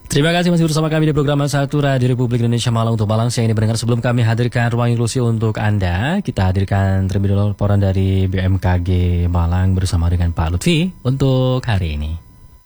Terima kasih masih bersama kami di program Satu Radio Republik Indonesia Malang untuk Malang siang ini mendengar. Sebelum kami hadirkan ruang inklusi untuk Anda, kita hadirkan terlebih dahulu laporan dari BMKG Malang bersama dengan Pak Lutfi untuk hari ini.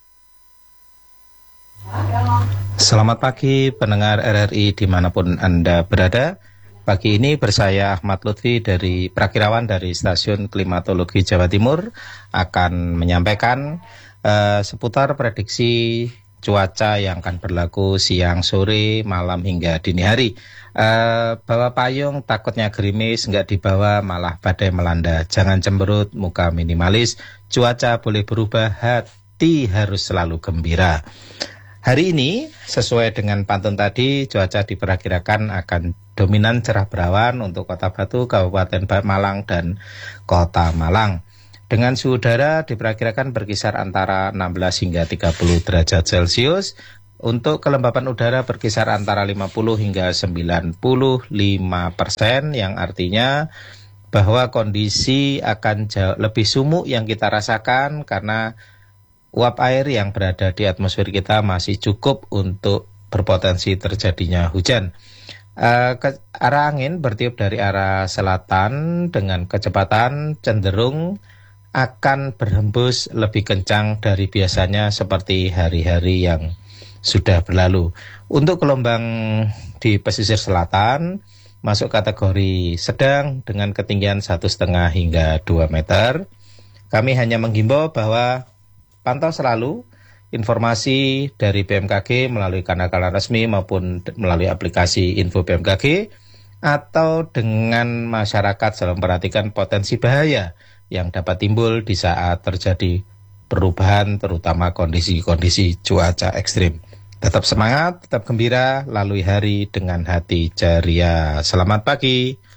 Selamat pagi pendengar RRI dimanapun Anda berada. Pagi ini bersaya Ahmad Lutfi dari Prakirawan dari Stasiun Klimatologi Jawa Timur akan menyampaikan seputar prediksi cuaca yang akan berlaku siang, sore, malam hingga dini hari. Bawa payung, takutnya gerimis, nggak dibawa malah badai melanda. Jangan cemberut, muka minimalis. Cuaca boleh berubah, hati harus selalu gembira. Hari ini, sesuai dengan pantun tadi, cuaca diperkirakan akan dominan cerah berawan untuk Kota Batu, Kabupaten Malang, dan Kota Malang. Dengan suhu udara diperkirakan berkisar antara 16 hingga 30 derajat Celcius. Untuk kelembapan udara berkisar antara 50 hingga 95%, yang artinya bahwa kondisi akan jauh lebih sumuk yang kita rasakan karena uap air yang berada di atmosfer kita masih cukup untuk berpotensi terjadinya hujan. Arah angin bertiup dari arah selatan dengan kecepatan cenderung akan berhembus lebih kencang dari biasanya seperti hari-hari yang sudah berlalu. Untuk gelombang di pesisir selatan masuk kategori sedang dengan ketinggian 1,5 hingga 2 meter. Kami hanya menghimbau bahwa pantau selalu informasi dari BMKG melalui kanal-kanal resmi maupun melalui aplikasi info BMKG atau dengan masyarakat selalu memperhatikan potensi bahaya yang dapat timbul di saat terjadi perubahan terutama kondisi-kondisi cuaca ekstrim. Tetap semangat, tetap gembira, lalui hari dengan hati ceria. Selamat pagi.